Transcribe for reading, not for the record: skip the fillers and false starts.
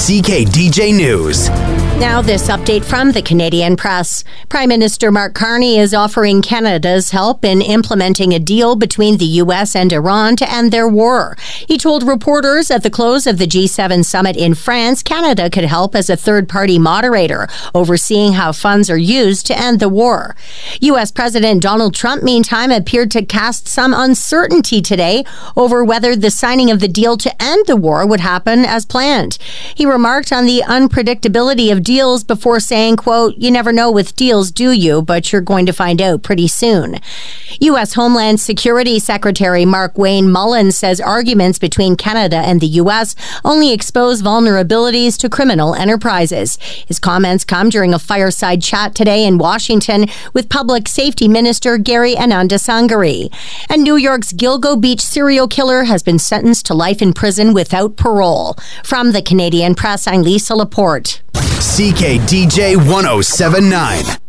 CKDJ News. Now this update from the Canadian Press. Prime Minister Mark Carney is offering Canada's help in implementing a deal between the U.S. and Iran to end their war. He told reporters at the close of the G7 summit in France, Canada could help as a third-party moderator, overseeing how funds are used to end the war. U.S. President Donald Trump, meantime, appeared to cast some uncertainty today over whether the signing of the deal to end the war would happen as planned. He remarked on the unpredictability of deals before saying, quote, "You never know with deals, do you? But you're going to find out pretty soon." U.S. Homeland Security Secretary Mark Wayne Mullins says arguments between Canada and the U.S. only expose vulnerabilities to criminal enterprises. His comments come during a fireside chat today in Washington with Public Safety Minister Gary Anandasangari. And New York's Gilgo Beach serial killer has been sentenced to life in prison without parole. From the Canadian Press, I'm Lisa Laporte. CKDJ 1079.